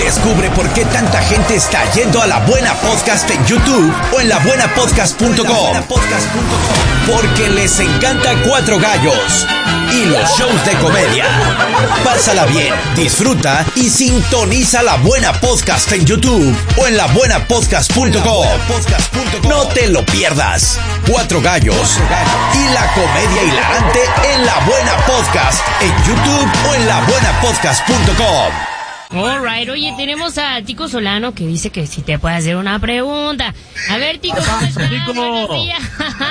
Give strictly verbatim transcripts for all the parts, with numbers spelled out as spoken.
Descubre por qué tanta gente está yendo a La Buena Podcast en YouTube o en la buena podcast punto com. Porque les encanta Cuatro Gallos y los shows de comedia. Pásala bien, disfruta y sintoniza La Buena Podcast en YouTube o en la buena podcast punto com. No te lo pierdas. Cuatro Gallos y la comedia hilarante en La Buena Podcast en YouTube o en la buena podcast punto com. Alright, oye, tenemos a Tico Solano que dice que si te puede hacer una pregunta. A ver, Tico, ¿cómo estás? Buenos días.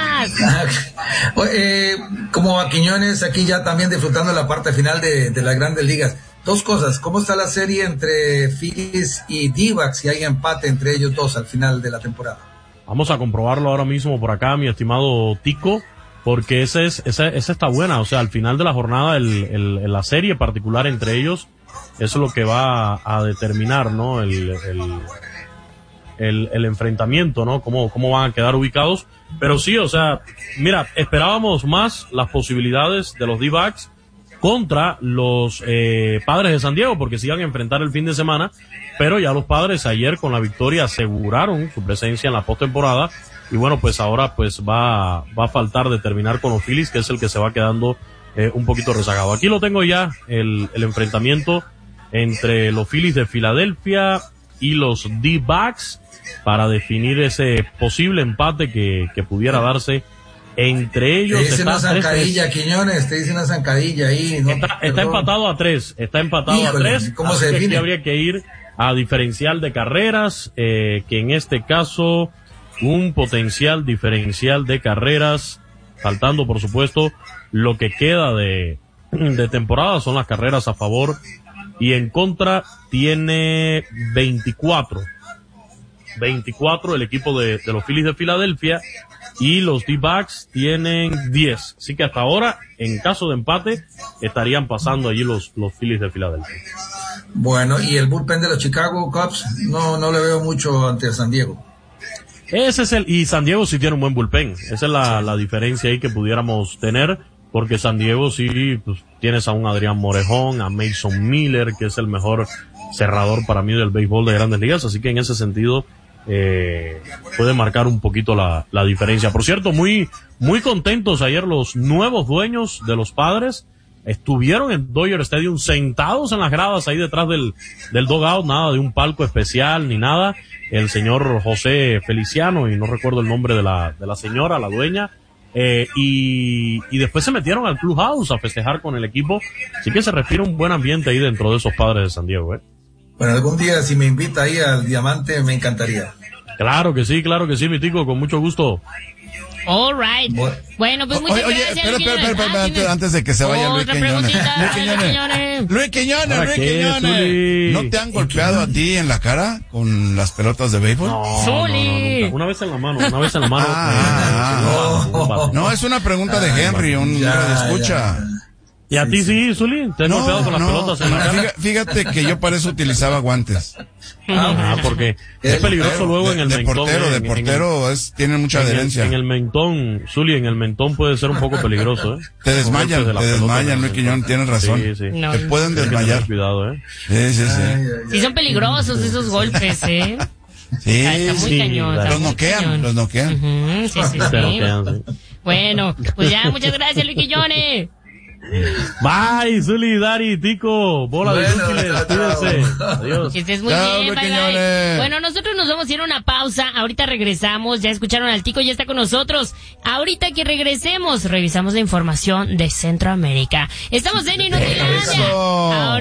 eh, como a Quiñones, aquí ya también disfrutando la parte final de, de las Grandes Ligas. Dos cosas, ¿cómo está la serie entre Phillies y D-backs? Si hay empate entre ellos dos al final de la temporada. Vamos a comprobarlo ahora mismo por acá, mi estimado Tico, porque esa es, esa, esa está buena. O sea, al final de la jornada, el, el, la serie particular entre ellos, eso es lo que va a determinar, ¿no? El, el, el, el enfrentamiento, ¿no? Cómo, cómo van a quedar ubicados. Pero sí, o sea, mira, esperábamos más las posibilidades de los D-backs contra los eh, Padres de San Diego, porque se iban a enfrentar el fin de semana, pero ya los Padres ayer con la victoria aseguraron su presencia en la postemporada, y bueno, pues ahora pues va, va a faltar determinar con los Phillies, que es el que se va quedando eh, un poquito rezagado. Aquí lo tengo ya, el, el enfrentamiento entre los Phillies de Filadelfia y los D-backs para definir ese posible empate que, que pudiera darse entre ellos. Te dice está una zancadilla, Quiñones, te dice una zancadilla ahí. ¿No? Está, está empatado a tres, está empatado Híjole, a tres. ¿cómo así se que define? aquí habría que ir a diferencial de carreras, eh, que en este caso un potencial diferencial de carreras, faltando por supuesto lo que queda de, de temporada, son las carreras a favor y en contra, tiene veinticuatro. veinticuatro el equipo de, de los Phillies de Filadelfia, y los D-backs tienen diez. Así que hasta ahora, en caso de empate, estarían pasando allí los, los Phillies de Filadelfia. Bueno, y el bullpen de los Chicago Cubs, no, no le veo mucho ante San Diego. Ese es el, y San Diego sí tiene un buen bullpen. Esa es la, la diferencia ahí que pudiéramos tener, porque San Diego sí, pues, tienes a un Adrián Morejón, a Mason Miller, que es el mejor cerrador para mí del béisbol de Grandes Ligas, así que en ese sentido, eh, puede marcar un poquito la, la diferencia. Por cierto, muy, muy contentos ayer los nuevos dueños de los Padres. Estuvieron en Dodger Stadium sentados en las gradas ahí detrás del, del dugout, nada de un palco especial ni nada. El señor José Feliciano, y no recuerdo el nombre de la, de la señora, la dueña, eh, y, y después se metieron al clubhouse a festejar con el equipo. Así que se respira un buen ambiente ahí dentro de esos Padres de San Diego, eh. Bueno, algún día si me invita ahí al Diamante me encantaría. Claro que sí, claro que sí, mi tico, con mucho gusto. All right. Bueno, bueno pues muchas Oye, oye, gracias. espera, Luis espera, espera, Quiñones. espera, Ah, antes, dime. antes de que se vaya Luis Otra Quiñones. preguntita, Luis Luis Quiñones. Quiñones. Luis Quiñones, ¿Para Luis qué, Quiñones. Zuli? ¿No te han golpeado a ti en la cara con las pelotas de béisbol? No, no, Zuli. no, nunca. Una vez en la mano, una vez en la mano. Ah, eh, no. No, es una pregunta de Henry, un Ya, radio escucha. ¿Y a ti sí, Zuli? ¿Te has No, golpeado con las no, pelotas en la cara? fíjate, fíjate que yo para eso utilizaba guantes. Ah, porque es peligroso luego en el de mentón. portero, eh, de en- en portero es, tiene mucha el- adherencia. En el mentón, Zuli, en el mentón puede ser un poco peligroso, ¿eh? Te desmayan, Golpes de la te pelota desmayan, en el Luis Quiñón, mentón. tienes razón. Sí, sí. No, Te pueden Tienes que tener desmayar. cuidado, ¿eh? Sí, sí, sí. Ay, ay, ay. Sí son peligrosos esos golpes, ¿eh? Sí, Ah, está muy sí, cañón. claro. está los muy noquean, cañón. los noquean. Ujú, sí, sí, Pero sí. quedan, sí. Bueno, pues ya, muchas gracias, Luis Quiñones. Bye, Zuli, Dari, Tico, bola de Bueno, útiles, chao, chao. cuídense. Adiós. Que estés muy Chao, bien, Luis bye, bye. Quiñones. Bueno, nosotros nos vamos a ir a una pausa. Ahorita regresamos. Ya escucharon al Tico, ya está con nosotros. Ahorita que regresemos, revisamos la información de Centroamérica. Estamos en Inutilandia. Eso. Ahora